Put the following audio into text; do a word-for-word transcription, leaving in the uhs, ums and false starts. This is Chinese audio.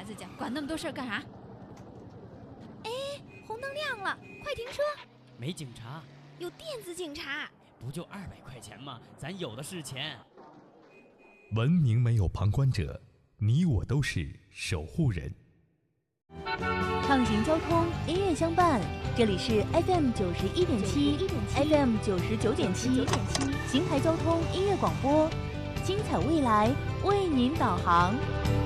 孩子讲，管那么多事儿干啥？ 哎，红灯亮了，快停车！ 没警察， 有电子警察。 不就二百块钱吗？咱有的是钱。 文明没有旁观者，你我都是守护人。 畅行交通，音乐相伴，这里是 F M 九十一点七 ，F M 九十九点七，邢台交通音乐广播，精彩未来为您导航。